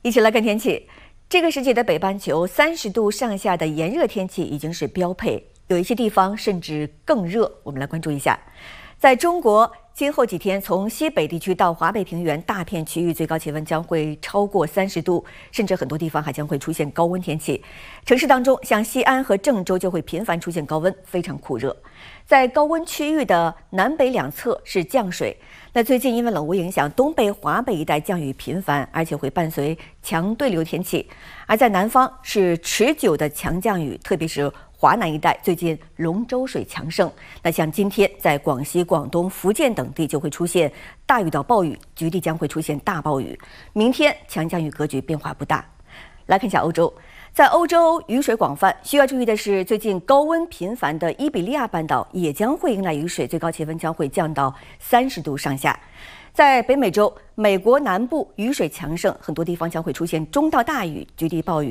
一起来看天气。这个世纪的北半球30度上下的炎热天气已经是标配，有一些地方甚至更热。我们来关注一下，在中国今后几天，从西北地区到华北平原，大片区域最高气温将会超过30度，甚至很多地方还将会出现高温天气。城市当中，像西安和郑州就会频繁出现高温，非常酷热。在高温区域的南北两侧是降水。那最近因为冷雾影响，东北、华北一带降雨频繁，而且会伴随强对流天气。而在南方是持久的强降雨，特别是华南一带，最近龙舟水强盛。那像今天在广西、广东、福建等地就会出现大雨到暴雨，局地将会出现大暴雨。明天强降雨格局变化不大。来看一下欧洲，在欧洲雨水广泛，需要注意的是，最近高温频繁的伊比利亚半岛也将会迎来雨水，最高气温将会降到30度上下。在北美洲，美国南部雨水强盛，很多地方将会出现中到大雨，局地暴雨。